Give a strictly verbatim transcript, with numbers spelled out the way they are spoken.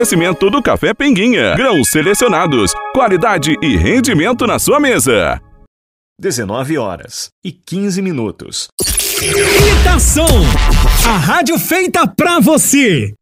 Oferecimento do Café Pinguinha. Grãos selecionados, qualidade e rendimento na sua mesa. dezenove horas e quinze minutos. Irritação, a rádio feita pra você.